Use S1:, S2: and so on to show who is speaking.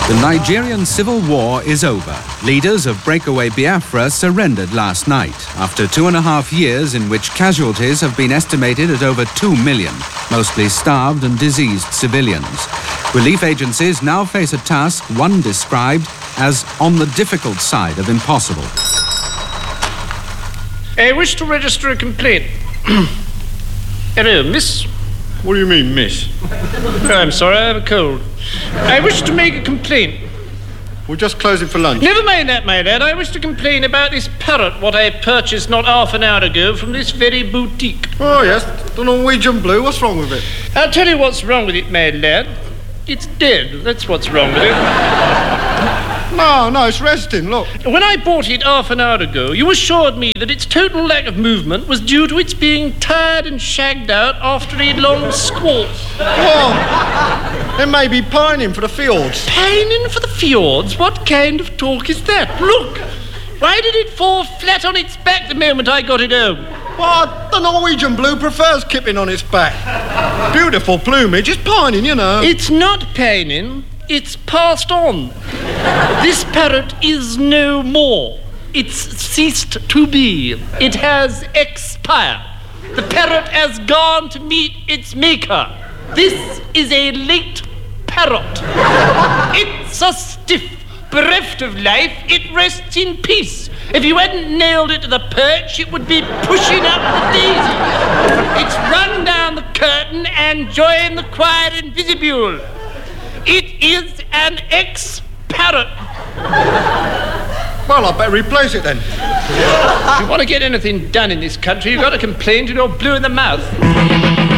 S1: The Nigerian civil war is over. Leaders of breakaway Biafra surrendered last night after 2.5 years in which casualties have been estimated at over 2 million, mostly starved and diseased civilians. Relief agencies now face a task one described as on the difficult side of impossible.
S2: I wish to register a complaint. Hello, miss.
S3: What do you mean, miss?
S2: Oh, I'm sorry, I have a cold. I wish to make a complaint.
S3: We're just closing for lunch.
S2: Never mind that, my lad. I wish to complain about this parrot, what I purchased not half an hour ago from this very boutique.
S3: Oh, yes, the Norwegian blue. What's wrong with it?
S2: I'll tell you what's wrong with it, my lad. It's dead. That's what's wrong with it.
S3: No, it's resting, look.
S2: When I bought it half an hour ago, you assured me that its total lack of movement was due to its being tired and shagged out after a long squall.
S3: Well, it may be pining for the fjords.
S2: Pining for the fjords? What kind of talk is that? Look! Why did it fall flat on its back the moment I got it home?
S3: Well, the Norwegian blue prefers kipping on its back. Beautiful plumage. It's pining, you know.
S2: It's not pining. It's passed on. This parrot is no more. It's ceased to be. It has expired. The parrot has gone to meet its maker. This is a late parrot. It's a stiff, bereft of life. It rests in peace. If you hadn't nailed it to the perch, it would be pushing up the daisy. It's run down the curtain and joined the choir in vestibule. It is an ex-parrot.
S3: Well, I'd better replace it then.
S2: If you want to get anything done in this country, you've got to complain till you're blue in the mouth.